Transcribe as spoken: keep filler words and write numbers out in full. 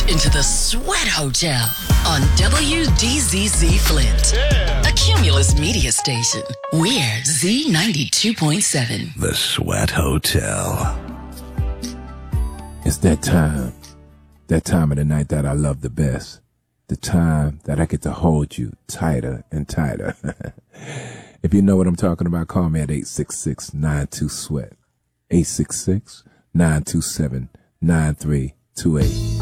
into the Sweat Hotel on W D Z Z Flint, yeah. A Cumulus media station. We're Z ninety-two point seven. The Sweat Hotel. It's that time, that time of the night that I love the best. The time that I get to hold you tighter and tighter. If you know what I'm talking about, call me at eight six six, nine two, sweat. eight six six, nine two seven, nine three two eight.